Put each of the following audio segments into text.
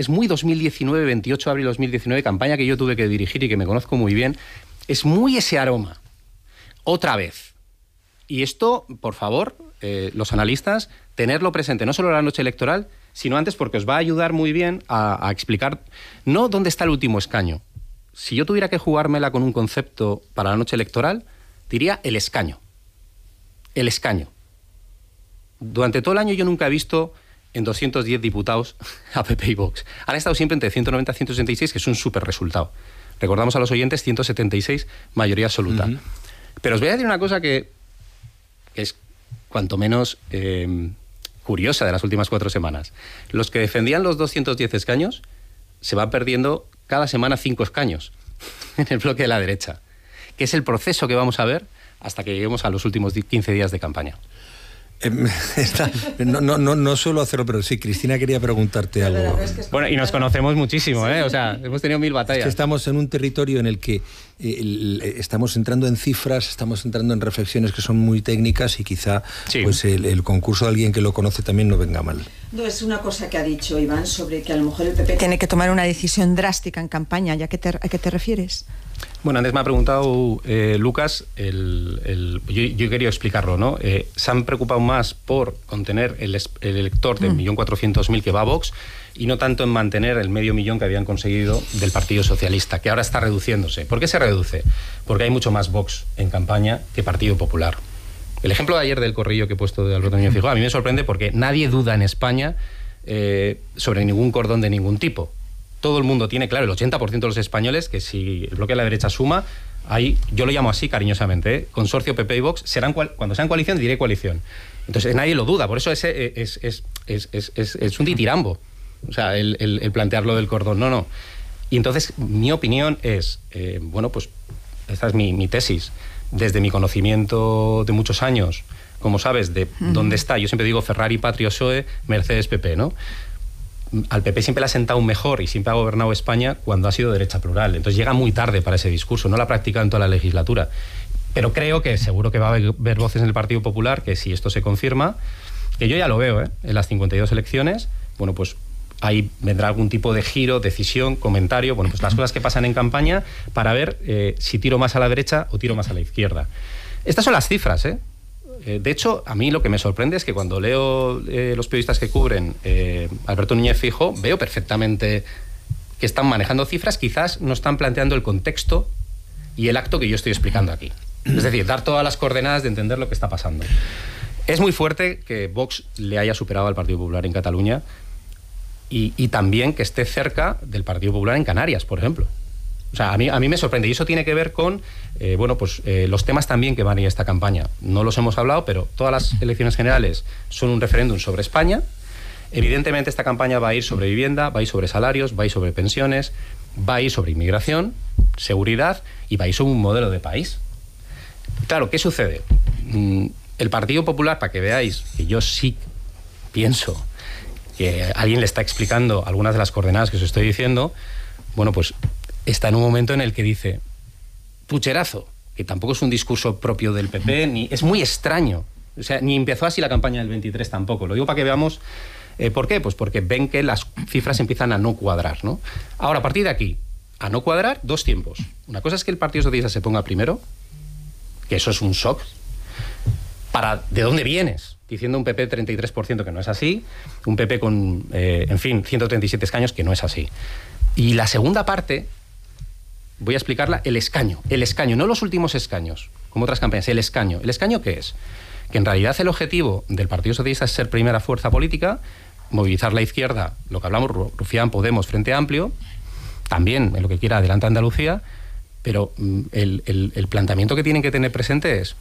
es muy 2019, 28 de abril de 2019, campaña que yo tuve que dirigir y que me conozco muy bien. Es muy ese aroma. Otra vez. Y esto, por favor, los analistas, tenerlo presente, no solo en la noche electoral, sino antes, porque os va a ayudar muy bien a explicar, no dónde está el último escaño. Si yo tuviera que jugármela con un concepto para la noche electoral, diría el escaño. El escaño. Durante todo el año yo nunca he visto en 210 diputados a PP y Vox. Han estado siempre entre 190 y 166, que es un súper resultado. Recordamos a los oyentes, 176, mayoría absoluta. Pero os voy a decir una cosa que es cuanto menos curiosa de las últimas 4 semanas. Los que defendían los 210 escaños se van perdiendo cada semana 5 escaños en el bloque de la derecha, que es el proceso que vamos a ver hasta que lleguemos a los últimos 15 días de campaña. No suelo hacerlo, pero sí, Cristina quería preguntarte algo. Bueno, y nos conocemos muchísimo, ¿eh? O sea, hemos tenido 1000 batallas. Es que estamos en un territorio en el que estamos entrando en cifras, estamos entrando en reflexiones que son muy técnicas y quizá pues el concurso de alguien que lo conoce también no venga mal. No, es una cosa que ha dicho Iván sobre que a lo mejor el PP tiene que tomar una decisión drástica en campaña. ¿A qué te refieres? Bueno, antes me ha preguntado Lucas, yo quería explicarlo, ¿no? Se han preocupado más por contener el elector de 1.400.000 que va a Vox y no tanto en mantener el 500.000 que habían conseguido del Partido Socialista, que ahora está reduciéndose. ¿Por qué se reduce? Porque hay mucho más Vox en campaña que Partido Popular. El ejemplo de ayer del corrillo que he puesto de Alberto Núñez Feijóo a mí me sorprende porque nadie duda en España sobre ningún cordón de ningún tipo. Todo el mundo tiene claro, el 80% de los españoles, que si el bloque de la derecha suma, hay, yo lo llamo así cariñosamente, consorcio PP y Vox, cuando sean coalición diré coalición. Entonces nadie lo duda, por eso es un ditirambo, o sea, el plantearlo del cordón, no. Y entonces mi opinión es, bueno, pues esta es mi tesis, desde mi conocimiento de muchos años, como sabes, de dónde está, yo siempre digo Ferrari, Patria, PSOE, Mercedes, PP, ¿no? Al PP siempre le ha sentado mejor y siempre ha gobernado España cuando ha sido derecha plural. Entonces llega muy tarde para ese discurso, no lo ha practicado en toda la legislatura. Pero creo que seguro que va a haber voces en el Partido Popular que si esto se confirma, que yo ya lo veo, en las 52 elecciones, bueno, pues ahí vendrá algún tipo de giro, decisión, comentario, bueno, pues las cosas que pasan en campaña para ver si tiro más a la derecha o tiro más a la izquierda. Estas son las cifras, De hecho, a mí lo que me sorprende es que cuando leo los periodistas que cubren Alberto Núñez Feijóo, veo perfectamente que están manejando cifras, quizás no están planteando el contexto y el acto que yo estoy explicando aquí. Es decir, dar todas las coordenadas de entender lo que está pasando. Es muy fuerte que Vox le haya superado al Partido Popular en Cataluña y también que esté cerca del Partido Popular en Canarias, por ejemplo. O sea, a mí me sorprende. Y eso tiene que ver con los temas también que van en esta campaña. No los hemos hablado, pero todas las elecciones generales son un referéndum sobre España. Evidentemente esta campaña va a ir sobre vivienda, va a ir sobre salarios, va a ir sobre pensiones, va a ir sobre inmigración, seguridad y va a ir sobre un modelo de país. Claro, ¿qué sucede? El Partido Popular, para que veáis que yo sí pienso que alguien le está explicando algunas de las coordenadas que os estoy diciendo, bueno, pues está en un momento en el que dice pucherazo, que tampoco es un discurso propio del PP, ni es muy extraño. O sea, ni empezó así la campaña del 23 tampoco. Lo digo para que veamos por qué. Pues porque ven que las cifras empiezan a no cuadrar, ¿no? Ahora, a partir de aquí, a no cuadrar, 2 tiempos. Una cosa es que el Partido Socialista se ponga primero, que eso es un shock. ¿De dónde vienes? Diciendo un PP 33%, que no es así. Un PP con, 137 escaños, que no es así. Y la segunda parte, voy a explicarla, el escaño, no los últimos escaños, como otras campañas, el escaño. ¿El escaño qué es? Que en realidad el objetivo del Partido Socialista es ser primera fuerza política, movilizar la izquierda, lo que hablamos, Rufián, Podemos, Frente Amplio, también en lo que quiera Adelante Andalucía, pero el planteamiento que tienen que tener presente es,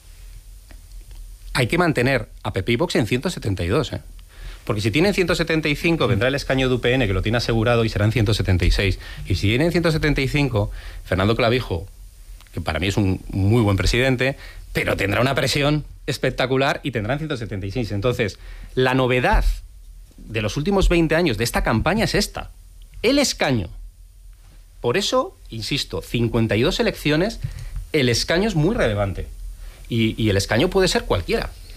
hay que mantener a PP y Vox en 172, Porque si tienen 175, vendrá el escaño de UPN, que lo tiene asegurado, y serán 176. Y si tienen 175, Fernando Clavijo, que para mí es un muy buen presidente, pero tendrá una presión espectacular y tendrán 176. Entonces, la novedad de los últimos 20 años de esta campaña es esta, el escaño. Por eso, insisto, 52 elecciones, el escaño es muy relevante. Y el escaño puede ser cualquiera.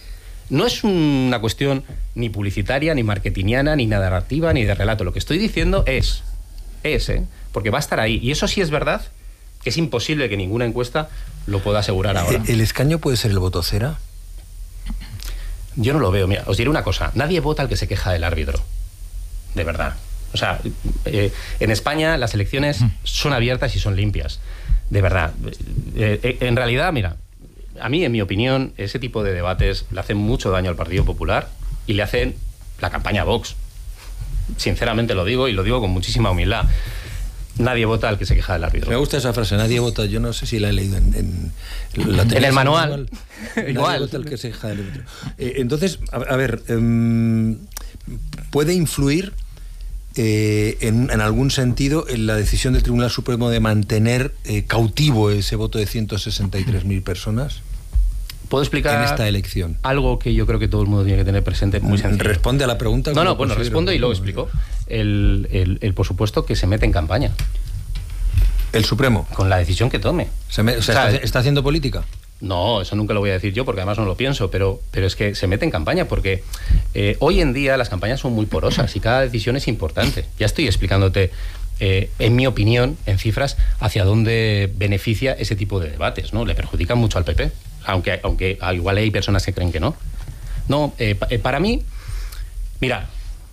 No es una cuestión ni publicitaria, ni marketingiana, ni narrativa, ni de relato. Lo que estoy diciendo es, porque va a estar ahí. Y eso sí es verdad, que es imposible que ninguna encuesta lo pueda asegurar ahora. ¿El escaño puede ser el voto cera? Yo no lo veo. Mira, os diré una cosa. Nadie vota al que se queja del árbitro. De verdad. O sea, en España las elecciones son abiertas y son limpias. De verdad. En realidad, mira, a mí, en mi opinión, ese tipo de debates le hacen mucho daño al Partido Popular y le hacen la campaña a Vox. Sinceramente lo digo, y lo digo con muchísima humildad. Nadie vota al que se queja del árbitro. Me gusta esa frase, nadie vota. Yo no sé si la he leído en el manual. Igual. Nadie vota al que se queja del árbitro. Entonces, a ver, ¿puede influir en algún sentido en la decisión del Tribunal Supremo de mantener cautivo ese voto de 163.000 personas? ¿Puedo explicar en esta elección algo que yo creo que todo el mundo tiene que tener presente? Muy sencillo. Responde a la pregunta. No, bueno, respondo y luego explico. El por supuesto que se mete en campaña. ¿El Supremo? Con la decisión que tome. ¿Está haciendo política? No, eso nunca lo voy a decir yo, porque además no lo pienso, pero es que se mete en campaña, porque hoy en día las campañas son muy porosas y cada decisión es importante. Ya estoy explicándote, en mi opinión, en cifras, hacia dónde beneficia ese tipo de debates, ¿no? Le perjudican mucho al PP, aunque igual hay personas que creen que no. No, para mí, mira,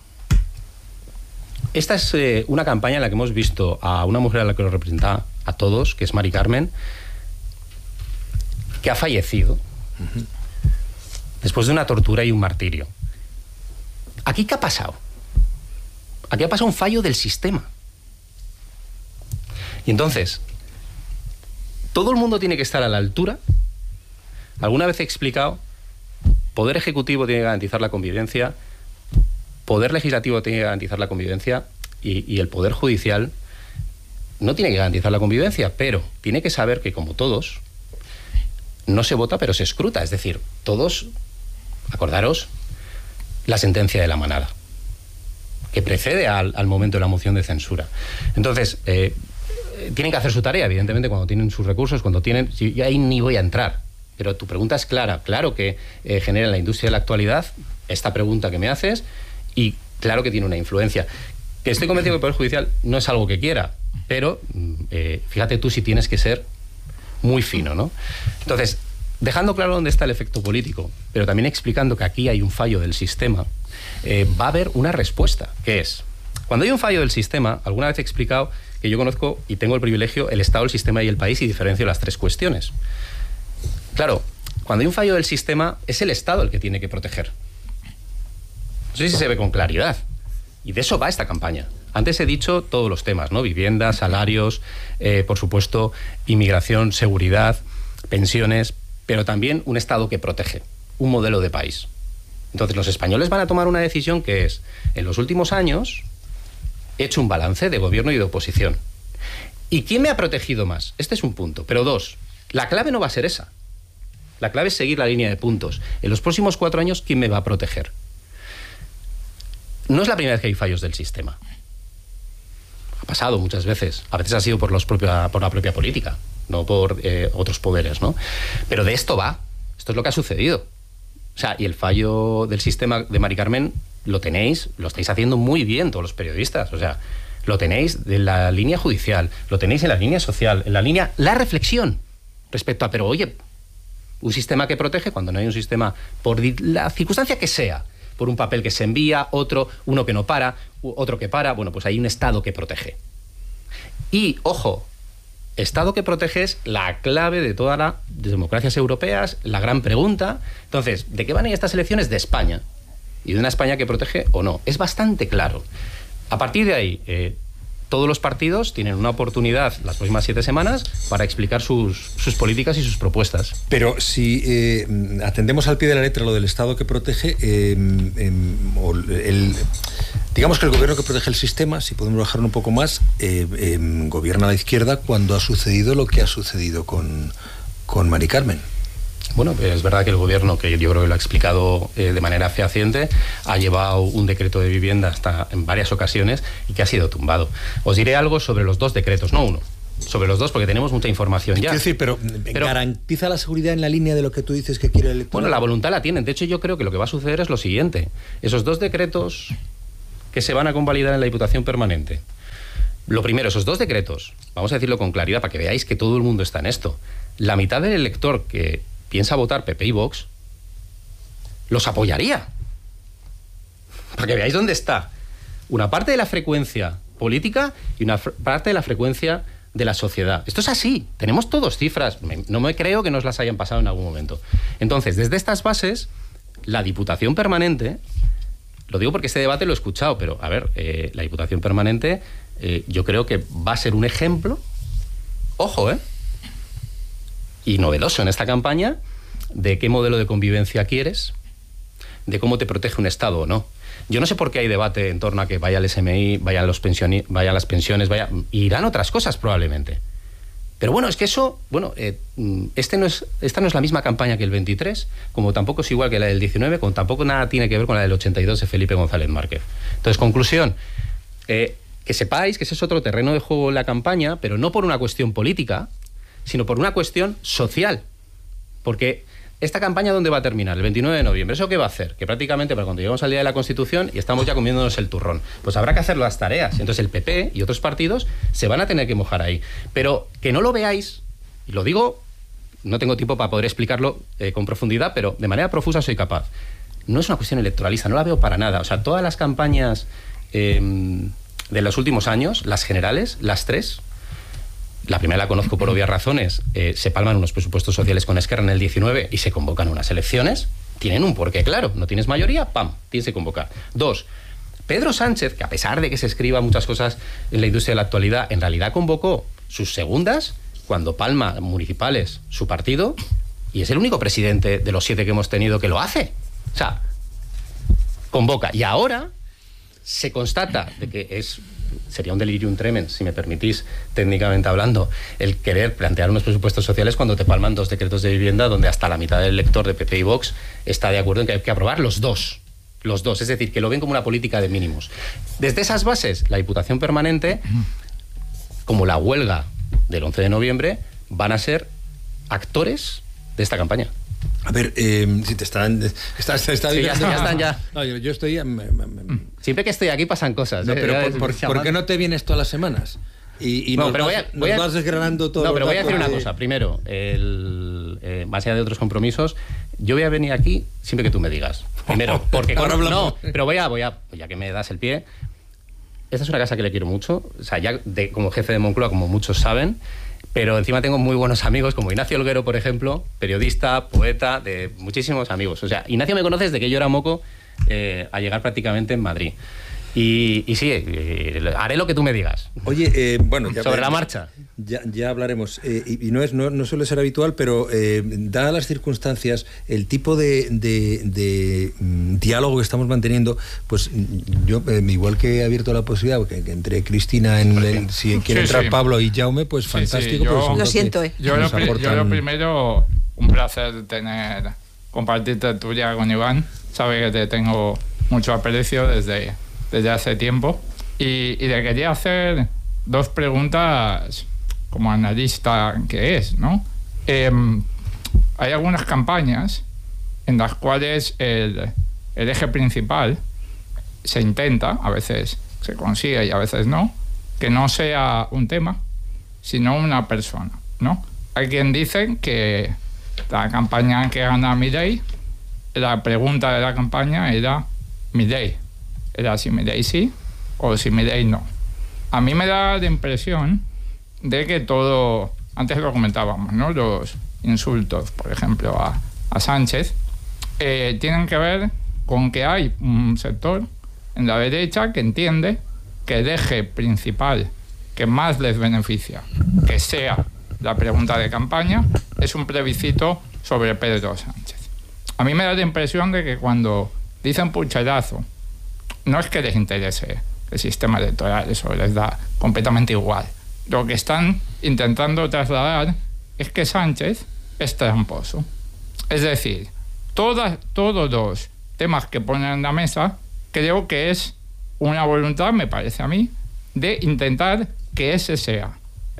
esta es una campaña en la que hemos visto a una mujer a la que lo representa a todos, que es Mari Carmen, que ha fallecido después de una tortura y un martirio. ¿Aquí qué ha pasado? Aquí ha pasado un fallo del sistema. Y entonces, todo el mundo tiene que estar a la altura. Alguna vez he explicado, Poder Ejecutivo tiene que garantizar la convivencia, Poder Legislativo tiene que garantizar la convivencia y el Poder Judicial no tiene que garantizar la convivencia, pero tiene que saber que, como todos, no se vota, pero se escruta. Es decir, todos, acordaros, la sentencia de la manada, que precede al momento de la moción de censura. Entonces, tienen que hacer su tarea, evidentemente, cuando tienen sus recursos, cuando tienen... Yo ahí ni voy a entrar, pero tu pregunta es clara. Claro que genera en la industria de la actualidad esta pregunta que me haces, y claro que tiene una influencia. Que estoy convencido que el Poder Judicial no es algo que quiera, pero fíjate tú si tienes que ser muy fino, ¿no? Entonces, dejando claro dónde está el efecto político, pero también explicando que aquí hay un fallo del sistema, va a haber una respuesta, que es, cuando hay un fallo del sistema, alguna vez he explicado que yo conozco y tengo el privilegio el Estado, el sistema y el país, y diferencio las tres cuestiones. Claro, cuando hay un fallo del sistema, es el Estado el que tiene que proteger. No sé si se ve con claridad. Y de eso va esta campaña. Antes he dicho todos los temas, ¿no? Vivienda, salarios, por supuesto, inmigración, seguridad, pensiones, pero también un Estado que protege, un modelo de país. Entonces los españoles van a tomar una decisión que es, en los últimos años, he hecho un balance de gobierno y de oposición. ¿Y quién me ha protegido más? Este es un punto. Pero dos, la clave no va a ser esa. La clave es seguir la línea de puntos. En los próximos 4 años, ¿quién me va a proteger? No es la primera vez que hay fallos del sistema. Ha pasado muchas veces. A veces ha sido por la propia política, no por otros poderes, ¿no? Pero de esto va. Esto es lo que ha sucedido. O sea, y el fallo del sistema de Mari Carmen lo estáis haciendo muy bien todos los periodistas. O sea, lo tenéis de la línea judicial, lo tenéis en la línea social, en la reflexión respecto a, pero oye, un sistema que protege cuando no hay un sistema, por la circunstancia que sea, por un papel que se envía, uno que no para, otro que para, bueno, pues hay un Estado que protege. Y, ojo, Estado que protege es la clave de todas las democracias europeas, la gran pregunta. Entonces, ¿de qué van a ir estas elecciones? De España. Y de una España que protege o no. Es bastante claro. A partir de ahí, todos los partidos tienen una oportunidad las próximas 7 semanas para explicar sus políticas y sus propuestas. Pero si atendemos al pie de la letra lo del Estado que protege, digamos que el gobierno que protege el sistema, si podemos bajar un poco más, gobierna la izquierda cuando ha sucedido lo que ha sucedido con Mari Carmen. Bueno, es verdad que el gobierno, que yo creo que lo ha explicado de manera fehaciente, ha llevado un decreto de vivienda hasta en varias ocasiones y que ha sido tumbado. Os diré algo sobre los 2 decretos, no uno, sobre los dos porque tenemos mucha información ya. Quiero decir, pero ¿garantiza la seguridad en la línea de lo que tú dices que quiere el electorado? Bueno, la voluntad la tienen. De hecho, yo creo que lo que va a suceder es lo siguiente. Esos 2 decretos que se van a convalidar en la Diputación Permanente. Lo primero, esos 2 decretos, vamos a decirlo con claridad para que veáis que todo el mundo está en esto. La mitad del elector que piensa votar PP y Vox los apoyaría. Para que veáis dónde está una parte de la frecuencia política y una parte de la frecuencia de la sociedad. Esto es así, tenemos todos cifras, no me creo que nos las hayan pasado en algún momento. Entonces, desde estas bases, la Diputación Permanente, lo digo porque este debate lo he escuchado, pero a ver, la Diputación Permanente yo creo que va a ser un ejemplo, ojo, y novedoso en esta campaña, de qué modelo de convivencia quieres, de cómo te protege un Estado o no. Yo no sé por qué hay debate en torno a que vaya el SMI, vayan las pensiones, irán otras cosas probablemente. Pero bueno, es que eso, esta no es la misma campaña que el 23, como tampoco es igual que la del 19, como tampoco nada tiene que ver con la del 82 de Felipe González Márquez. Entonces, conclusión, que sepáis que ese es otro terreno de juego en la campaña, pero no por una cuestión política, sino por una cuestión social. Porque ¿esta campaña dónde va a terminar? El 29 de noviembre. ¿Eso qué va a hacer? Que prácticamente para cuando lleguemos al día de la Constitución y estamos ya comiéndonos el turrón. Pues habrá que hacer las tareas. Entonces el PP y otros partidos se van a tener que mojar ahí. Pero que no lo veáis, y lo digo, no tengo tiempo para poder explicarlo con profundidad, pero de manera profusa soy capaz. No es una cuestión electoralista, no la veo para nada. O sea, todas las campañas de los últimos años, las generales, las 3... La primera la conozco por obvias razones. Se palman unos presupuestos sociales con Esquerra en el 19 y se convocan unas elecciones. Tienen un porqué, claro. No tienes mayoría, ¡pam!, tienes que convocar. 2, Pedro Sánchez, que a pesar de que se escriba muchas cosas en la industria de la actualidad, en realidad convocó sus segundas cuando palma municipales su partido y es el único presidente de los 7 que hemos tenido que lo hace. O sea, convoca. Y ahora se constata de que sería un delirium tremens, si me permitís, técnicamente hablando, el querer plantear unos presupuestos sociales cuando te palman 2 decretos de vivienda donde hasta la mitad del elector de PP y Vox está de acuerdo en que hay que aprobar los dos, es decir, que lo ven como una política de mínimos. Desde esas bases, la Diputación Permanente, como la huelga del 11 de noviembre, van a ser actores de esta campaña. A ver, si te están... ya están ya. No, yo estoy... Siempre que estoy aquí pasan cosas. No, pero ¿por qué no te vienes todas las semanas? Y nos vas desgranando todo. No, pero voy a decir una cosa. Primero, más allá de otros compromisos, yo voy a venir aquí siempre que tú me digas. Primero, porque... pero voy a ya que me das el pie, esta es una casa que le quiero mucho. O sea, ya como jefe de Moncloa, como muchos saben, pero encima tengo muy buenos amigos, como Ignacio Olguero, por ejemplo, periodista, poeta, de muchísimos amigos. O sea, Ignacio me conoce desde que yo era moco a llegar prácticamente en Madrid. Y sí, haré lo que tú me digas. Oye, bueno... Ya sobre la marcha. Ya hablaremos. Y no suele ser habitual, pero dadas las circunstancias, el tipo de diálogo que estamos manteniendo, pues yo, igual que he abierto la posibilidad que entre Cristina, si quiere entrar Pablo y Jaume, pues fantástico. Yo, lo siento, Yo lo primero, un placer compartir tertulia con Iván. Sabe que te tengo mucho aprecio desde hace tiempo y le quería hacer 2 preguntas como analista que es, ¿no? Hay algunas campañas en las cuales el eje principal se intenta, a veces se consigue y a veces no, que no sea un tema, sino una persona, ¿no? Hay quien dice que la campaña que gana Milei, la pregunta de la campaña era Milei. Era si Milei sí o si Milei no. A mí me da la impresión de que todo, antes lo comentábamos, ¿no? Los insultos, por ejemplo, a Sánchez, tienen que ver con que hay un sector en la derecha que entiende que el eje principal que más les beneficia, que sea la pregunta de campaña, es un plebiscito sobre Pedro Sánchez. A mí me da la impresión de que cuando dicen pucherazo, no es que les interese el sistema electoral, eso les da completamente igual. Lo que están intentando trasladar es que Sánchez es tramposo. Es decir, todos los temas que ponen en la mesa, creo que es una voluntad, me parece a mí, de intentar que ese sea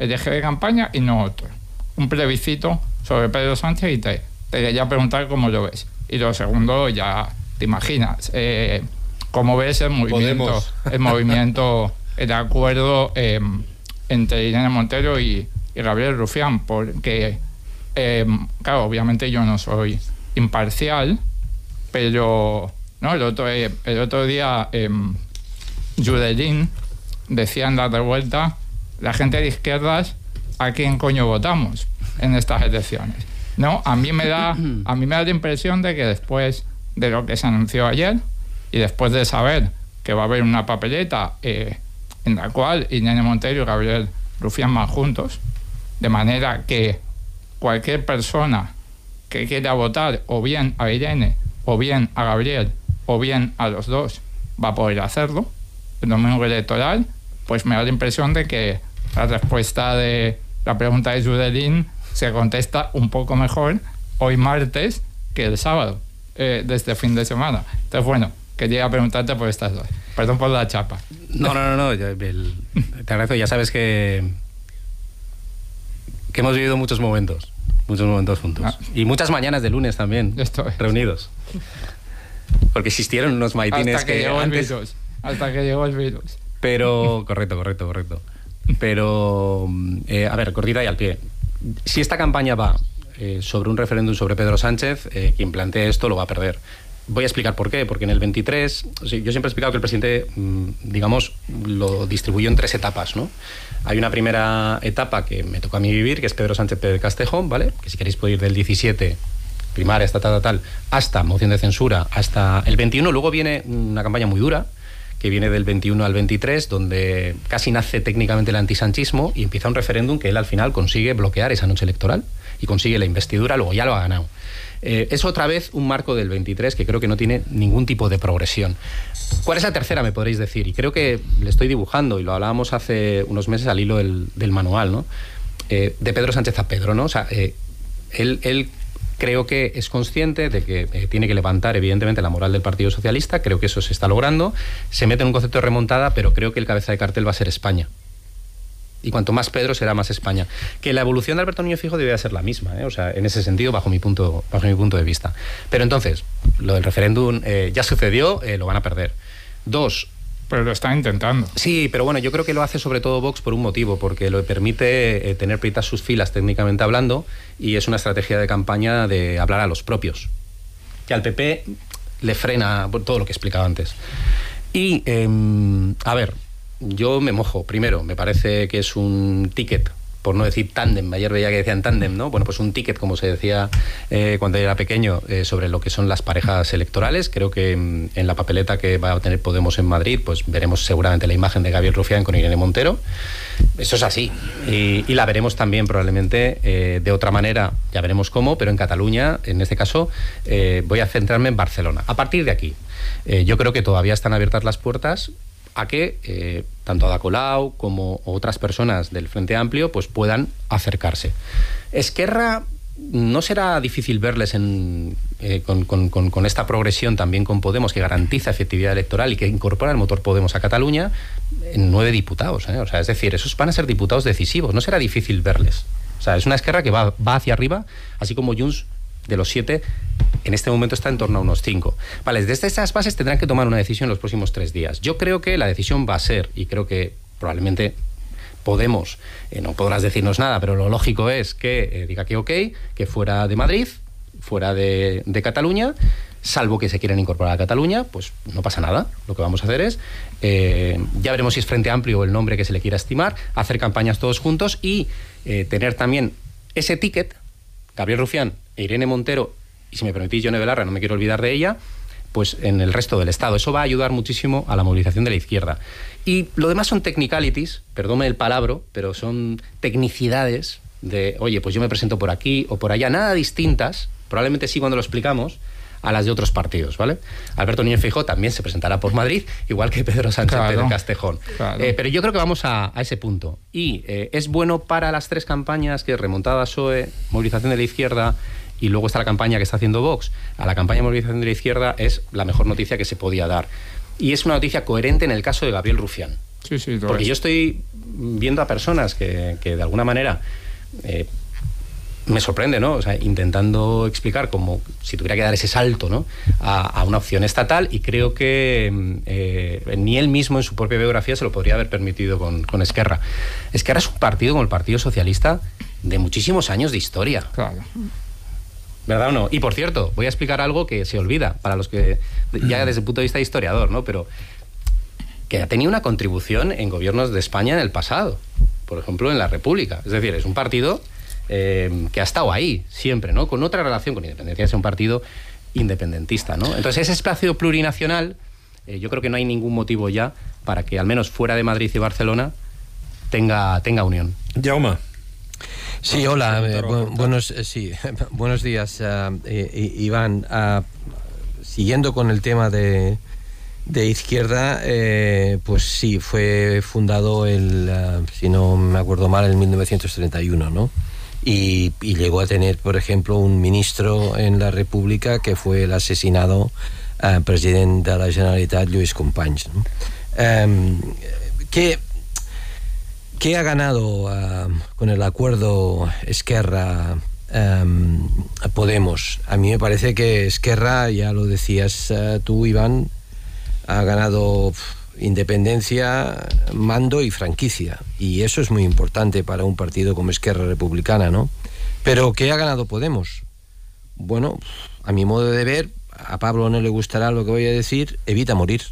el eje de campaña y no otro. Un plebiscito sobre Pedro Sánchez y te quería preguntar cómo lo ves. Y lo segundo, ya te imaginas, cómo ves el movimiento, el acuerdo entre Irene Montero y Gabriel Rufián, porque, claro, obviamente yo no soy imparcial, pero no, el otro día Judelín decía en la revuelta, la gente de izquierdas, ¿a quién coño votamos en estas elecciones? No, a mí me da la impresión de que después de lo que se anunció ayer y después de saber que va a haber una papeleta en la cual Irene Montero y Gabriel Rufián van juntos, de manera que cualquier persona que quiera votar o bien a Irene, o bien a Gabriel, o bien a los dos, va a poder hacerlo, el domingo electoral, pues me da la impresión de que la respuesta de la pregunta de Judelín se contesta un poco mejor hoy martes que el sábado de este fin de semana. Entonces, bueno, quería preguntarte por estas dos. Perdón por la chapa. No. Te agradezco. Ya sabes que hemos vivido muchos momentos juntos. Y muchas mañanas de lunes también, reunidos. Porque existieron unos maitines hasta que llegó antes... Hasta que llegó el virus. Pero, correcto. Pero, a ver, cortita y al pie. Si esta campaña va sobre un referéndum sobre Pedro Sánchez, quien plantee esto lo va a perder. Voy a explicar por qué. Porque en el 23, yo siempre he explicado que el presidente, digamos, lo distribuyó en 3 etapas, ¿no? Hay una primera etapa que me tocó a mí vivir, que es Pedro Sánchez Pérez Castejón, ¿vale? Que si queréis puede ir del 17, primaria, tal, hasta moción de censura, hasta el 21. Luego viene una campaña muy dura, que viene del 21 al 23, donde casi nace técnicamente el antisanchismo y empieza un referéndum que él al final consigue bloquear esa noche electoral y consigue la investidura, luego ya lo ha ganado. Es otra vez un marco del 23 que creo que no tiene ningún tipo de progresión. ¿Cuál es la tercera, me podréis decir? Y creo que le estoy dibujando, y lo hablábamos hace unos meses al hilo del manual, ¿no? De Pedro Sánchez a Pedro, ¿no? O sea, él creo que es consciente de que tiene que levantar, evidentemente, la moral del Partido Socialista. Creo que eso se está logrando. Se mete en un concepto de remontada, pero creo que el cabeza de cartel va a ser España. Y cuanto más Pedro, será más España. Que la evolución de Alberto Núñez Feijóo debería ser la misma, ¿eh? O sea, en ese sentido, bajo mi punto de vista. Pero entonces, lo del referéndum ya sucedió, lo van a perder. 2. Pero lo están intentando. Sí, pero bueno, yo creo que lo hace sobre todo Vox por un motivo, porque lo permite tener prietas sus filas técnicamente hablando, y es una estrategia de campaña de hablar a los propios. Que al PP le frena todo lo que he explicado antes. Y, a ver, yo me mojo. Primero, me parece que es un ticket, por no decir tándem. Ayer veía que decían tándem, ¿no? Bueno, pues un ticket, como se decía cuando era pequeño, sobre lo que son las parejas electorales. Creo que en la papeleta que va a tener Podemos en Madrid, pues veremos seguramente la imagen de Gabriel Rufián con Irene Montero. Eso es así. Y la veremos también probablemente de otra manera, ya veremos cómo, pero en Cataluña, en este caso, voy a centrarme en Barcelona. A partir de aquí, yo creo que todavía están abiertas las puertas a que tanto Ada Colau como otras personas del Frente Amplio pues puedan acercarse. Esquerra, no será difícil verles con esta progresión también con Podemos, que garantiza efectividad electoral y que incorpora el motor Podemos a Cataluña, en 9 diputados, ¿eh? O sea, es decir, esos van a ser diputados decisivos, no será difícil verles. O sea, es una Esquerra que va hacia arriba, así como Junts, de los 7, en este momento está en torno a unos 5. Vale, desde estas bases tendrán que tomar una decisión en los próximos 3 días. Yo creo que la decisión va a ser, y creo que probablemente Podemos, no podrás decirnos nada, pero lo lógico es que diga que ok, que fuera de Madrid, fuera de Cataluña, salvo que se quieran incorporar a Cataluña, pues no pasa nada. Lo que vamos a hacer es, ya veremos si es Frente Amplio o el nombre que se le quiera estimar, hacer campañas todos juntos y tener también ese ticket, Gabriel Rufián e Irene Montero, y si me permitís, Yone Belarra, no me quiero olvidar de ella, pues en el resto del Estado. Eso va a ayudar muchísimo a la movilización de la izquierda. Y lo demás son technicalities, perdónme el palabra, pero son tecnicidades de, oye, pues yo me presento por aquí o por allá, nada distintas, probablemente sí cuando lo explicamos, a las de otros partidos, ¿vale? Alberto Núñez Feijóo también se presentará por Madrid, igual que Pedro Sánchez Pérez Castejón. Claro. Pero yo creo que vamos a ese punto. Y es bueno para las 3 campañas, que es remontada PSOE, movilización de la izquierda, y luego está la campaña que está haciendo Vox. A la campaña de movilización de la izquierda es la mejor noticia que se podía dar. Y es una noticia coherente en el caso de Gabriel Rufián. Sí, porque yo estoy viendo a personas que de alguna manera me sorprende, ¿no? O sea, intentando explicar como si tuviera que dar ese salto, ¿no? a una opción estatal, y creo que ni él mismo en su propia biografía se lo podría haber permitido con Esquerra. Esquerra es un partido como el Partido Socialista de muchísimos años de historia. Claro. ¿Verdad o no? Y por cierto, voy a explicar algo que se olvida para los que, ya desde el punto de vista de historiador, ¿no? Pero que ha tenido una contribución en gobiernos de España en el pasado, por ejemplo en la República. Es decir, es un partido que ha estado ahí siempre, ¿no? Con otra relación con independencia, es un partido independentista, ¿no? Entonces ese espacio plurinacional, yo creo que no hay ningún motivo ya para que al menos fuera de Madrid y Barcelona tenga unión. Jaume. Sí, hola, buenos días, Iván. Siguiendo con el tema de izquierda, pues sí, fue fundado si no me acuerdo mal, en 1931, ¿no? Y llegó a tener, por ejemplo, un ministro en la República que fue el asesinado presidente de la Generalitat, Lluís Companys, ¿no? ¿Qué ha ganado con el acuerdo Esquerra Podemos? A mí me parece que Esquerra, ya lo decías tú, Iván, ha ganado independencia, mando y franquicia, y eso es muy importante para un partido como Esquerra Republicana, ¿no? Pero ¿qué ha ganado Podemos? Bueno, a mi modo de ver, a Pablo no le gustará lo que voy a decir, evita morir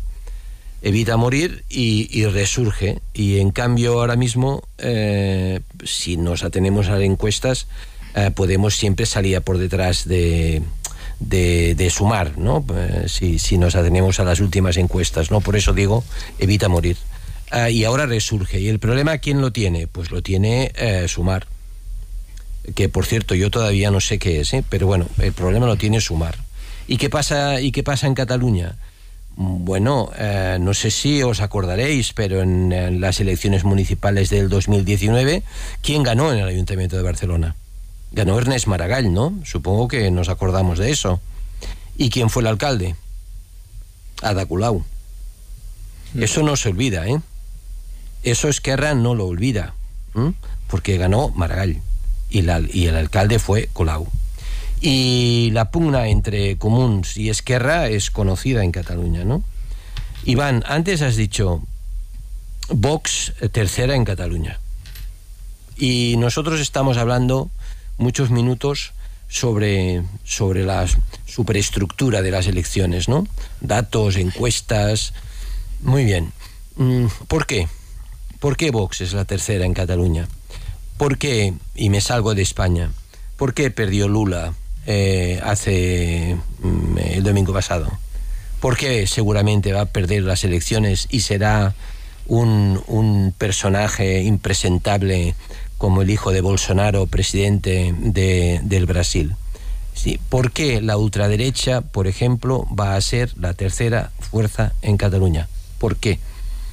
y resurge. Y en cambio ahora mismo, si nos atenemos a las encuestas, Podemos siempre salía por detrás de Sumar, ¿no? Si nos atenemos a las últimas encuestas, ¿no? Por eso digo, evita morir. Y ahora resurge. ¿Y el problema quién lo tiene? Pues lo tiene Sumar, que por cierto yo todavía no sé qué es, pero bueno, el problema lo tiene Sumar. ¿Y qué pasa en Cataluña? Bueno, no sé si os acordaréis, pero en las elecciones municipales del 2019, ¿quién ganó en el Ayuntamiento de Barcelona? Ganó Ernest Maragall, ¿no? Supongo que nos acordamos de eso. ¿Y quién fue el alcalde? Ada Colau. Eso no se olvida, ¿eh? Eso Esquerra no lo olvida, porque ganó Maragall y el alcalde fue Colau. Y la pugna entre Comuns y Esquerra es conocida en Cataluña, ¿no? Iván, antes has dicho Vox tercera en Cataluña. Y nosotros estamos hablando muchos minutos sobre la superestructura de las elecciones, ¿no? Datos, encuestas. Muy bien. ¿Por qué? ¿Por qué Vox es la tercera en Cataluña? ¿Por qué, y me salgo de España, por qué perdió Lula el domingo pasado? ¿Por qué seguramente va a perder las elecciones y será un personaje impresentable como el hijo de Bolsonaro, presidente del Brasil? Sí. ¿Por qué la ultraderecha, por ejemplo, va a ser la tercera fuerza en Cataluña? ¿Por qué?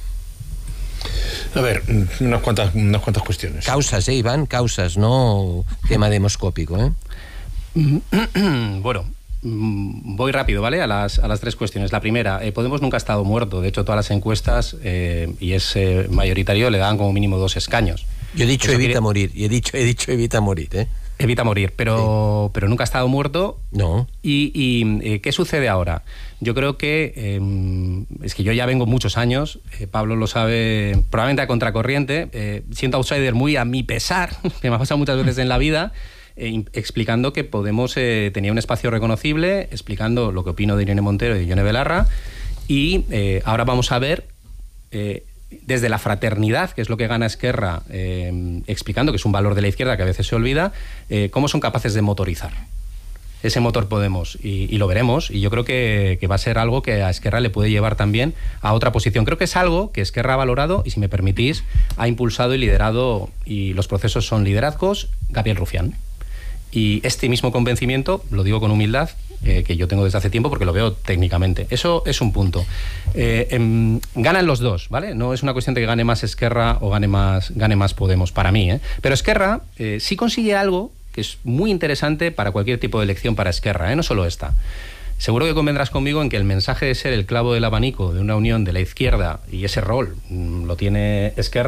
A ver, unas cuantas cuestiones. Causas, Iván, causas, no tema demoscópico, ¿eh? Bueno, voy rápido, ¿vale? A las tres cuestiones. La primera, Podemos nunca ha estado muerto. De hecho, todas las encuestas, y es mayoritario, le dan como mínimo 2 escaños. Yo he dicho evita morir, y he dicho evita morir, ¿eh? Evita morir, pero nunca ha estado muerto. No. ¿Y qué sucede ahora? Yo creo que es que yo ya vengo muchos años, Pablo lo sabe, probablemente a contracorriente, siendo outsider muy a mi pesar, que me ha pasado muchas veces en la vida, explicando que Podemos tenía un espacio reconocible, explicando lo que opino de Irene Montero y de Ione Belarra, y ahora vamos a ver desde la fraternidad, que es lo que gana Esquerra, explicando que es un valor de la izquierda que a veces se olvida, cómo son capaces de motorizar ese motor Podemos, y lo veremos, y yo creo que va a ser algo que a Esquerra le puede llevar también a otra posición. Creo que es algo que Esquerra ha valorado y, si me permitís, ha impulsado y liderado, y los procesos son liderazgos, Gabriel Rufián. Y este mismo convencimiento, lo digo con humildad, que yo tengo desde hace tiempo porque lo veo técnicamente. Eso es un punto. Ganan los dos, ¿vale? No es una cuestión de que gane más Esquerra o gane más Podemos, para mí, ¿eh? Pero Esquerra sí consigue algo que es muy interesante para cualquier tipo de elección para Esquerra, no solo esta. Seguro que convendrás conmigo en que el mensaje de ser el clavo del abanico de una unión de la izquierda, y ese rol lo tiene Esquerra,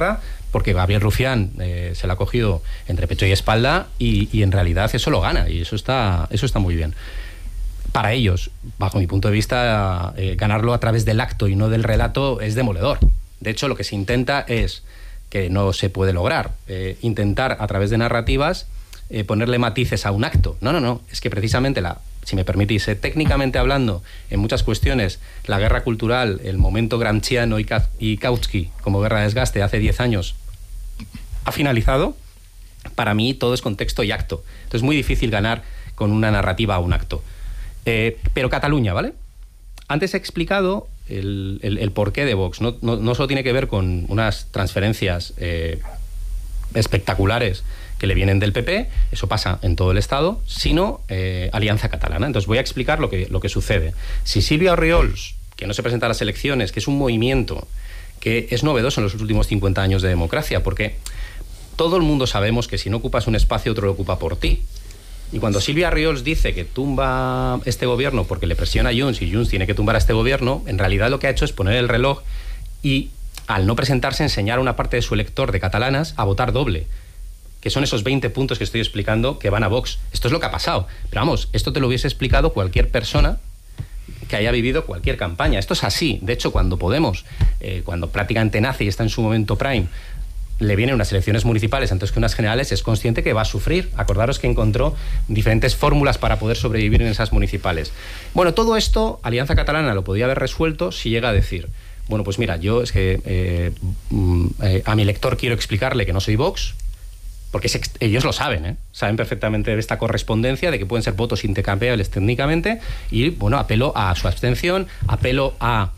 porque Gabriel Rufián se la ha cogido entre pecho y espalda y en realidad eso lo gana y eso está muy bien. Para ellos, bajo mi punto de vista, ganarlo a través del acto y no del relato es demoledor. De hecho, lo que se intenta es, que no se puede lograr, intentar a través de narrativas ponerle matices a un acto. No, es que precisamente, si me permitís, técnicamente hablando, en muchas cuestiones, la guerra cultural, el momento gramsciano y Kautsky como guerra de desgaste hace 10 años ha finalizado. Para mí todo es contexto y acto. Entonces es muy difícil ganar con una narrativa a un acto. Pero Cataluña, ¿vale? Antes he explicado el porqué de Vox. No solo tiene que ver con unas transferencias espectaculares que le vienen del PP, eso pasa en todo el Estado, sino Alianza Catalana. Entonces voy a explicar lo que sucede. Si Sílvia Orriols, que no se presenta a las elecciones, que es un movimiento que es novedoso en los últimos 50 años de democracia, porque todo el mundo sabemos que si no ocupas un espacio, otro lo ocupa por ti. Y cuando Sílvia Orriols dice que tumba este gobierno porque le presiona a Junts y Junts tiene que tumbar a este gobierno, en realidad lo que ha hecho es poner el reloj y, al no presentarse, enseñar a una parte de su elector de catalanas a votar doble, que son esos 20 puntos que estoy explicando que van a Vox. Esto es lo que ha pasado. Pero vamos, esto te lo hubiese explicado cualquier persona que haya vivido cualquier campaña. Esto es así. De hecho, cuando Podemos, cuando prácticamente nace y está en su momento prime, le vienen unas elecciones municipales antes que unas generales, es consciente que va a sufrir. Acordaros que encontró diferentes fórmulas para poder sobrevivir en esas municipales. Bueno, todo esto Alianza Catalana lo podía haber resuelto si llega a decir, bueno, pues mira, yo es que a mi elector quiero explicarle que no soy Vox, porque ellos lo saben, saben perfectamente de esta correspondencia, de que pueden ser votos intercambiables técnicamente, y bueno, apelo a su abstención, apelo a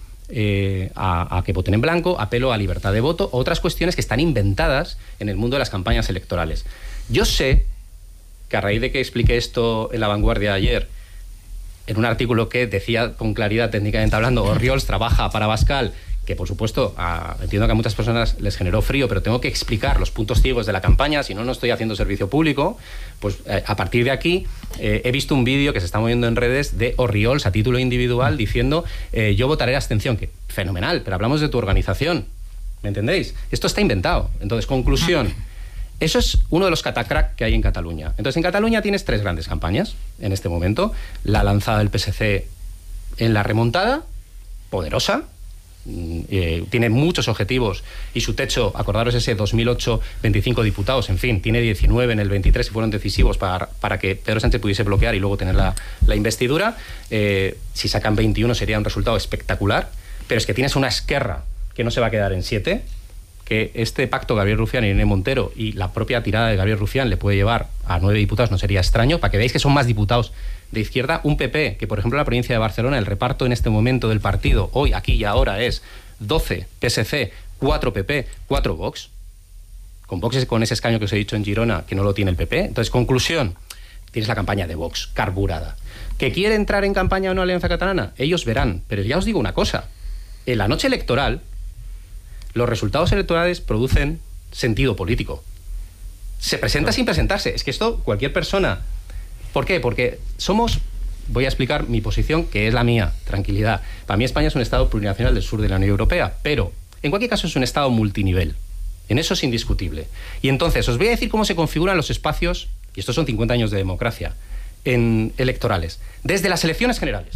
que voten en blanco, apelo a libertad de voto, otras cuestiones que están inventadas en el mundo de las campañas electorales. Yo sé que a raíz de que expliqué esto en La Vanguardia ayer, en un artículo que decía con claridad, técnicamente hablando, Orriols trabaja para Abascal, que por supuesto entiendo que a muchas personas les generó frío, pero tengo que explicar los puntos ciegos de la campaña, si no, no estoy haciendo servicio público. Pues a partir de aquí he visto un vídeo que se está moviendo en redes de Orriols a título individual diciendo yo votaré abstención, que fenomenal, pero hablamos de tu organización, ¿me entendéis? Esto está inventado. Entonces, conclusión, eso es uno de los catacrack que hay en Cataluña. Entonces, en Cataluña tienes 3 grandes campañas en este momento. La lanzada del PSC en la remontada, poderosa, tiene muchos objetivos y su techo, acordaros ese 2008, 25 diputados, en fin, tiene 19 en el 23 y fueron decisivos para que Pedro Sánchez pudiese bloquear y luego tener la investidura. Si sacan 21 sería un resultado espectacular, pero es que tienes una Esquerra que no se va a quedar en 7, que este pacto Gabriel Rufián y Irene Montero y la propia tirada de Gabriel Rufián le puede llevar a 9 diputados, no sería extraño, para que veáis que son más diputados de izquierda. Un PP, que por ejemplo en la provincia de Barcelona, el reparto en este momento del partido, hoy, aquí y ahora, es 12 PSC, 4 PP, 4 Vox. Con Vox, con ese escaño que os he dicho en Girona, que no lo tiene el PP. Entonces, conclusión, tienes la campaña de Vox, carburada. ¿Que quiere entrar en campaña o no Alianza Catalana? Ellos verán, pero ya os digo una cosa. En la noche electoral, los resultados electorales producen sentido político. Se presenta sin presentarse. Es que esto, cualquier persona... ¿Por qué? Porque voy a explicar mi posición, que es la mía, tranquilidad. Para mí España es un Estado plurinacional del sur de la Unión Europea, pero en cualquier caso es un Estado multinivel. En eso es indiscutible. Y entonces os voy a decir cómo se configuran los espacios, y estos son 50 años de democracia, electorales, desde las elecciones generales.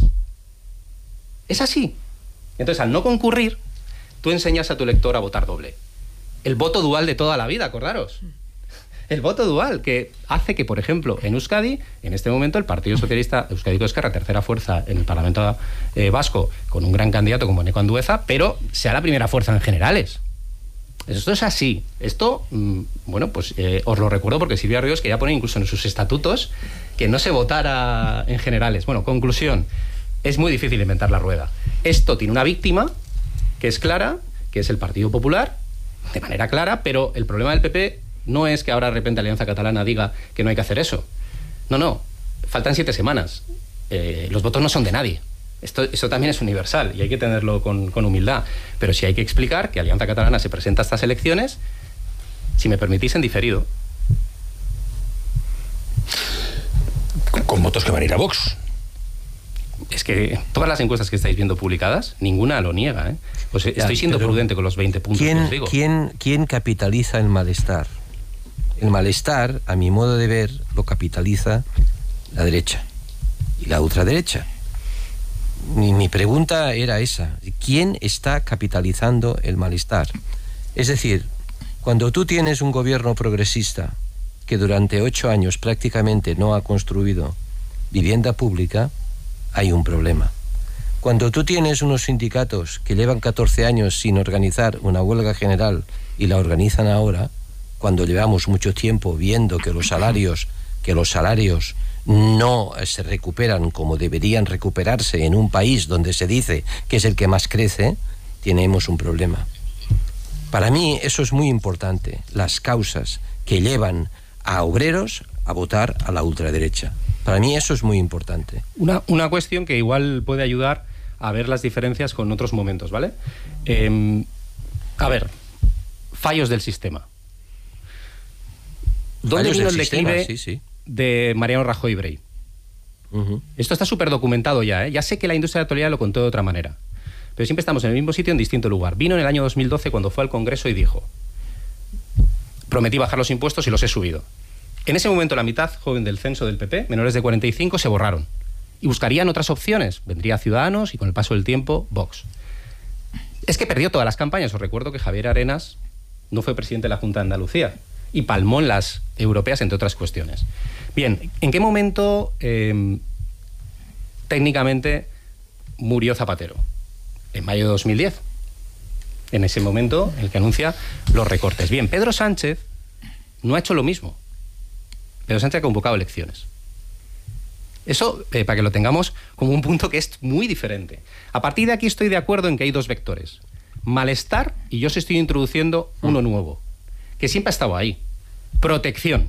Es así. Entonces, al no concurrir, tú enseñas a tu elector a votar doble. El voto dual de toda la vida, acordaros. El voto dual, que hace que, por ejemplo, en Euskadi, en este momento, el Partido Socialista Euskadiko Ezkerra, tercera fuerza en el Parlamento vasco, con un gran candidato como Eneko Andueza, pero sea la primera fuerza en generales. Esto es así. Esto, bueno, pues os lo recuerdo porque Sílvia Orriols quería poner incluso en sus estatutos que no se votara en generales. Bueno, conclusión, es muy difícil inventar la rueda. Esto tiene una víctima que es clara, que es el Partido Popular, de manera clara, pero el problema del PP no es que ahora de repente Alianza Catalana diga que no hay que hacer eso. No, faltan 7 semanas. Los votos no son de nadie. Eso también es universal y hay que tenerlo con humildad. Pero sí hay que explicar que Alianza Catalana se presenta a estas elecciones, si me permitís, en diferido. Con votos que van a ir a Vox. Es que todas las encuestas que estáis viendo publicadas, ninguna lo niega, ¿eh? Pues estoy siendo prudente con los 20 puntos que os digo. ¿Quién capitaliza el malestar? El malestar, a mi modo de ver, lo capitaliza la derecha y la ultraderecha. Mi pregunta era esa. ¿Quién está capitalizando el malestar? Es decir, cuando tú tienes un gobierno progresista que durante 8 años prácticamente no ha construido vivienda pública, hay un problema. Cuando tú tienes unos sindicatos que llevan 14 años sin organizar una huelga general y la organizan ahora, cuando llevamos mucho tiempo viendo que los salarios no se recuperan como deberían recuperarse en un país donde se dice que es el que más crece, tenemos un problema. Para mí eso es muy importante, las causas que llevan a obreros a votar a la ultraderecha. Para mí eso es muy importante. Una cuestión que igual puede ayudar a ver las diferencias con otros momentos, ¿vale? A ver, fallos del sistema. ¿Dónde vino el declive de Mariano Rajoy y Brey? Esto está súper documentado ya, ¿eh? Ya sé que la industria de la actualidad lo contó de otra manera, pero siempre estamos en el mismo sitio en distinto lugar. Vino en el año 2012 cuando fue al Congreso y dijo: prometí bajar los impuestos y los he subido. En ese momento la mitad joven del censo del PP, menores de 45, se borraron y buscarían otras opciones. Vendría Ciudadanos y con el paso del tiempo Vox. Es que perdió todas las campañas. Os recuerdo que Javier Arenas no fue presidente de la Junta de Andalucía y palmó en las europeas, entre otras cuestiones. Bien, ¿en qué momento técnicamente murió Zapatero? En mayo de 2010. En ese momento en el que anuncia los recortes. Bien, Pedro Sánchez no ha hecho lo mismo. Pedro Sánchez ha convocado elecciones. Eso, para que lo tengamos como un punto que es muy diferente. A partir de aquí estoy de acuerdo en que hay dos vectores. Malestar, y yo os estoy introduciendo uno nuevo, que siempre ha estado ahí. Protección.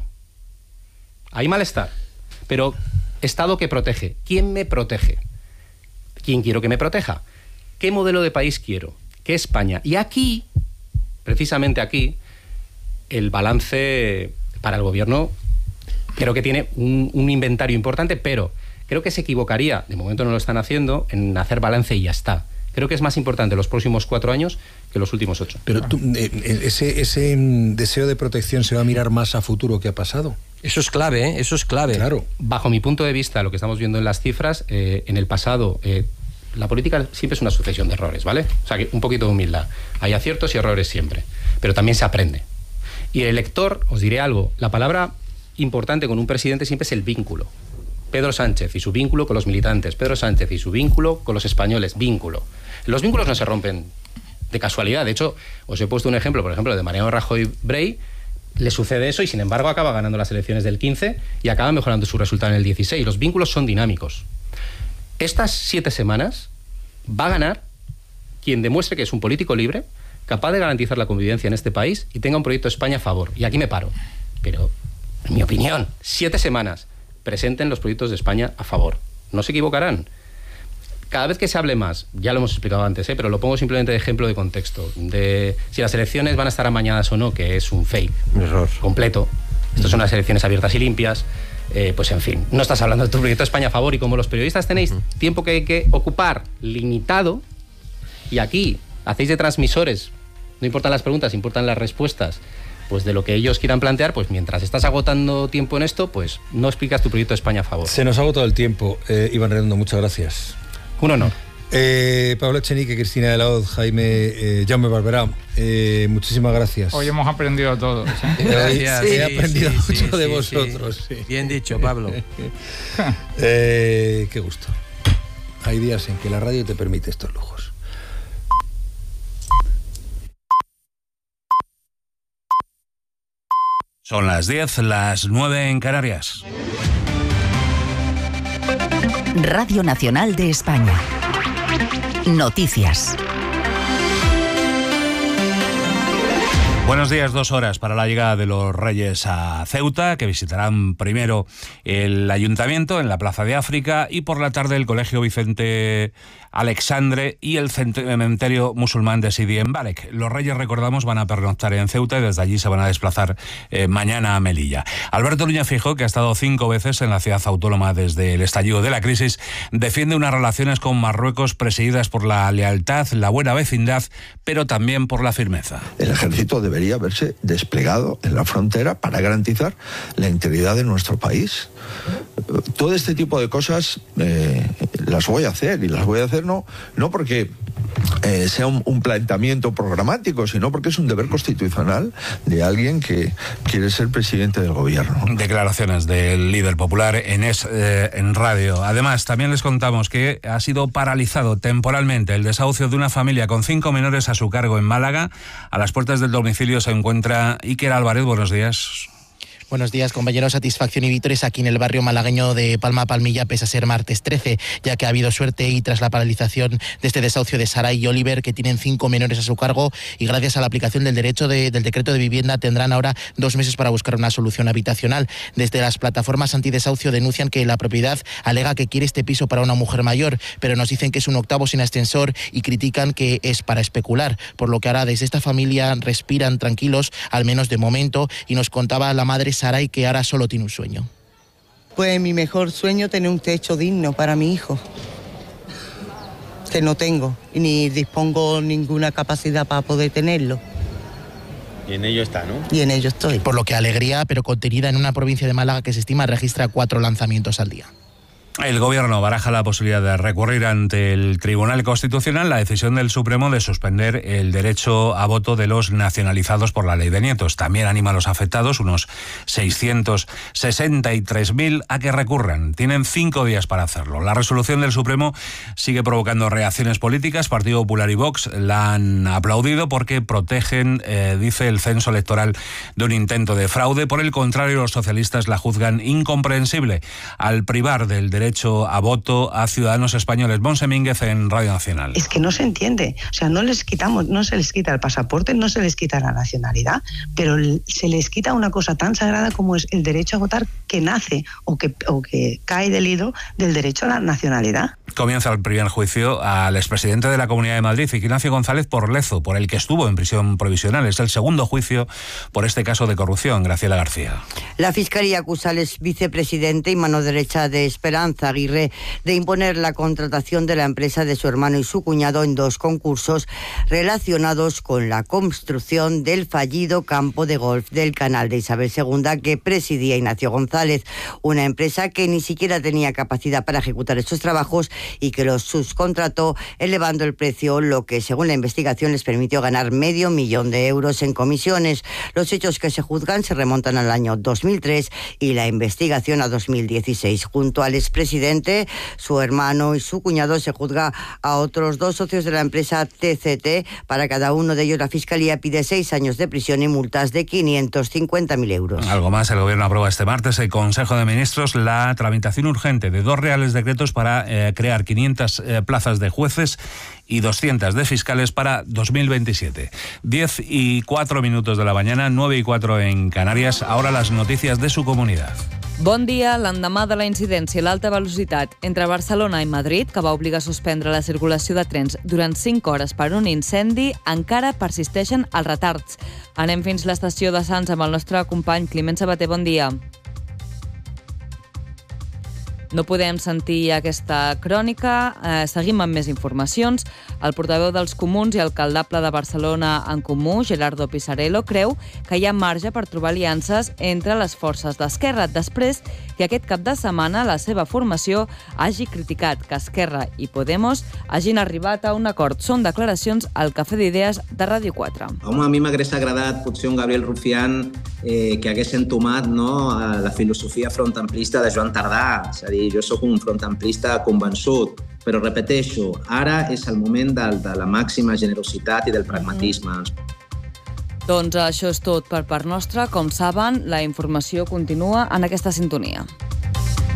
Hay malestar, pero Estado que protege. ¿Quién me protege? ¿Quién quiero que me proteja? ¿Qué modelo de país quiero? ¿Qué España? Y aquí, precisamente aquí, el balance para el gobierno creo que tiene un inventario importante, pero creo que se equivocaría, de momento no lo están haciendo, en hacer balance y ya está. Creo que es más importante los próximos 4 años que los últimos 8. Pero ese deseo de protección se va a mirar más a futuro que a pasado. Eso es clave, ¿eh? Eso es clave. Claro. Bajo mi punto de vista, lo que estamos viendo en las cifras, en el pasado, la política siempre es una sucesión de errores, ¿vale? O sea, que un poquito de humildad. Hay aciertos y errores siempre, pero también se aprende. Y el elector, os diré algo, la palabra importante con un presidente siempre es el vínculo. Pedro Sánchez y su vínculo con los militantes, Pedro Sánchez y su vínculo con los españoles, vínculo. Los vínculos no se rompen de casualidad. De hecho, os he puesto un ejemplo, por ejemplo, de Mariano Rajoy Brey. Le sucede eso y sin embargo acaba ganando las elecciones del 15 y acaba mejorando su resultado en el 16. Los vínculos son dinámicos. Estas 7 semanas va a ganar quien demuestre que es un político libre, capaz de garantizar la convivencia en este país y tenga un proyecto de España a favor. Y aquí me paro. Pero, en mi opinión, 7 semanas presenten los proyectos de España a favor. No se equivocarán. Cada vez que se hable más, ya lo hemos explicado antes, pero lo pongo simplemente de ejemplo de contexto, de si las elecciones van a estar amañadas o no, que es un fake, un error completo. Estas son unas elecciones abiertas y limpias. Pues en fin, no estás hablando de tu proyecto de España a favor y como los periodistas tenéis tiempo que hay que ocupar limitado y aquí hacéis de transmisores, no importan las preguntas, importan las respuestas, pues de lo que ellos quieran plantear, pues mientras estás agotando tiempo en esto, pues no explicas tu proyecto de España a favor. Se nos ha agotado el tiempo. Iván Redondo, muchas gracias. Un honor. Pablo Echenique, Cristina de la Hoz, Jaime, Jaume Barberá, muchísimas gracias. Hoy hemos aprendido todos. Gracias. He aprendido mucho de vosotros. Sí. Bien dicho, Pablo. Qué gusto. Hay días en que la radio te permite estos lujos. Son las 10, las 9 en Canarias. Radio Nacional de España. Noticias. Buenos días, 2 horas para la llegada de los Reyes a Ceuta, que visitarán primero el Ayuntamiento en la Plaza de África y por la tarde el Colegio Vicente Alexandre y el cementerio musulmán de Sidi en Balek. Los Reyes, recordamos, van a pernoctar en Ceuta y desde allí se van a desplazar mañana a Melilla. Alberto Núñez Feijóo, que ha estado 5 veces en la ciudad autónoma desde el estallido de la crisis, defiende unas relaciones con Marruecos presididas por la lealtad, la buena vecindad, pero también por la firmeza. El ejército debería haberse desplegado en la frontera para garantizar la integridad de nuestro país. Todo este tipo de cosas las voy a hacer, y las voy a hacer no porque sea un planteamiento programático, sino porque es un deber constitucional de alguien que quiere ser presidente del gobierno. Declaraciones del líder popular en radio. Además, también les contamos que ha sido paralizado temporalmente el desahucio de una familia con 5 menores a su cargo en Málaga. A las puertas del domicilio se encuentra Iker Álvarez. Buenos días. Buenos días, compañeros. Satisfacción y vítores aquí en el barrio malagueño de Palma Palmilla, pese a ser martes 13, ya que ha habido suerte y tras la paralización de este desahucio de Saray y Oliver, que tienen 5 menores a su cargo, y gracias a la aplicación del decreto de vivienda, tendrán ahora 2 meses para buscar una solución habitacional. Desde las plataformas antidesahucio denuncian que la propiedad alega que quiere este piso para una mujer mayor, pero nos dicen que es un octavo sin ascensor y critican que es para especular, por lo que ahora desde esta familia respiran tranquilos, al menos de momento, y nos contaba la madre Saray que ahora solo tiene un sueño. Pues mi mejor sueño, tener un techo digno para mi hijo, que no tengo, ni dispongo ninguna capacidad para poder tenerlo. Y en ello está, ¿no? Y en ello estoy. Por lo que alegría, pero contenida en una provincia de Málaga que se estima registra 4 lanzamientos al día. El Gobierno baraja la posibilidad de recurrir ante el Tribunal Constitucional la decisión del Supremo de suspender el derecho a voto de los nacionalizados por la ley de nietos. También anima a los afectados, unos 663.000, a que recurran. Tienen 5 días para hacerlo. La resolución del Supremo sigue provocando reacciones políticas. Partido Popular y Vox la han aplaudido porque protegen, dice, el censo electoral de un intento de fraude. Por el contrario, los socialistas la juzgan incomprensible al privar del derecho a voto a ciudadanos españoles. Monse Mínguez en Radio Nacional. Es que no se entiende, o sea, no se les quita el pasaporte, no se les quita la nacionalidad, pero se les quita una cosa tan sagrada como es el derecho a votar, que nace o que cae del hilo del derecho a la nacionalidad. Comienza el primer juicio al expresidente de la Comunidad de Madrid, Ignacio González Porlezo, por el que estuvo en prisión provisional. Es el segundo juicio por este caso de corrupción. Graciela García. La Fiscalía acusa al exvicepresidente y mano derecha de Esperanza Aguirre de imponer la contratación de la empresa de su hermano y su cuñado en 2 concursos relacionados con la construcción del fallido campo de golf del Canal de Isabel II que presidía Ignacio González, una empresa que ni siquiera tenía capacidad para ejecutar estos trabajos y que los subcontrató elevando el precio, lo que según la investigación les permitió ganar $500.000 euros en comisiones. Los hechos que se juzgan se remontan al año 2003 y la investigación a 2016. Junto al expresidente, su hermano y su cuñado, se juzga a otros 2 socios de la empresa TCT. Para cada uno de ellos la Fiscalía pide 6 años de prisión y multas de 550.000 euros. Algo más, el Gobierno aprueba este martes el Consejo de Ministros la tramitación urgente de 2 reales decretos para crear 500 plazas de jueces y 200 de fiscales para 2027. 10:04 de la mañana, 9:04 en Canarias. Ahora las noticias de su comunidad. Bon dia. L'endemà de la incidència a l'alta velocitat entre Barcelona i Madrid, que va obligar a suspendre la circulació de trens durant 5 hores per un incendi, encara persisteixen els retards. Anem fins a l'estació de Sants amb el nostre company Climent Sabater. Bon dia. No podem sentir aquesta crònica. Seguim amb més informacions. El portaveu dels Comuns i alcaldable de Barcelona en Comú, Gerardo Pisarello, creu que hi ha marge per trobar aliances entre les forces d'Esquerra, després que aquest cap de setmana la seva formació hagi criticat que Esquerra i Podemos hagin arribat a un acord. Són declaracions al Cafè d'Idees de Ràdio 4. Home, a mi m'hagués agradat potser un Gabriel Rufián que hagués entomat, no, la filosofia frontamplista de Joan Tardà. És a dir, jo sóc un frontamplista convençut, però repeteixo, ara és el moment de la màxima generositat i del pragmatisme. Doncs això és tot per part nostra. Com saben, la informació continua en aquesta sintonia.